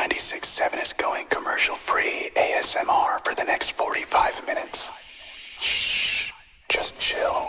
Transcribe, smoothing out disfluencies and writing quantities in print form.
96.7 is going commercial-free ASMR for the next 45 minutes. Shh, just chill.